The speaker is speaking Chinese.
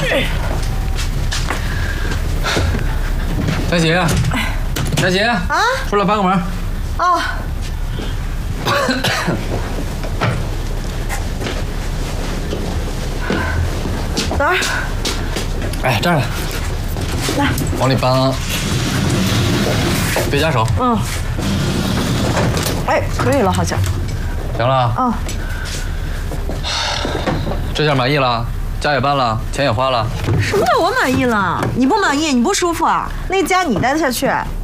佳琪，佳琪啊，出来帮个忙。 哦。哪儿？ 哎，这儿来。 来， 往里搬啊，别夹手。 嗯。哎，可以了，好像。 行了。 嗯。 这下满意了，家也搬了，钱也花了。 什么叫我满意了？你不满意？你不舒服啊？那家你待得下去？